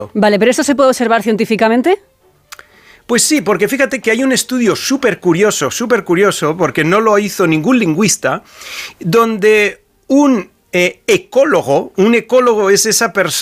Vale, ¿pero eso se puede observar científicamente? Pues sí, porque fíjate que hay un estudio súper curioso, porque no lo hizo ningún lingüista, donde un ecólogo es esa persona